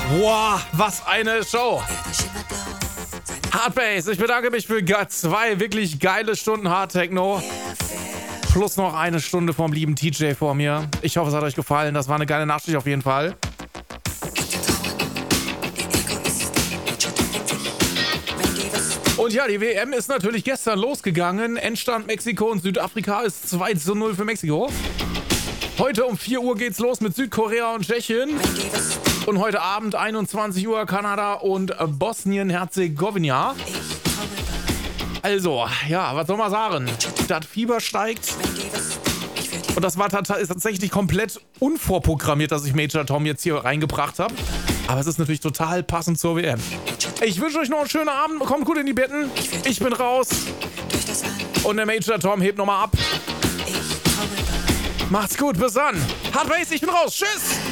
Wow, was eine Show. Hardbase, ich bedanke mich für 2 wirklich geile Stunden Hard Techno. Plus noch eine Stunde vom lieben TJ vor mir. Ich hoffe, es hat euch gefallen. Das war eine geile Nachtschicht auf jeden Fall. Und ja, die WM ist natürlich gestern losgegangen. Endstand Mexiko und Südafrika ist 2:0 für Mexiko. Heute um 4 Uhr geht's los mit Südkorea und Tschechien. Und heute Abend 21 Uhr Kanada und Bosnien-Herzegowina. Also, ja, was soll man sagen? Das Fieber steigt. Und das war tatsächlich komplett unvorprogrammiert, dass ich Major Tom jetzt hier reingebracht habe. Aber es ist natürlich total passend zur WM. Ich wünsche euch noch einen schönen Abend. Kommt gut in die Betten. Ich bin raus. Und der Major Tom hebt nochmal ab. Macht's gut, bis dann. Hardbase, ich bin raus. Tschüss.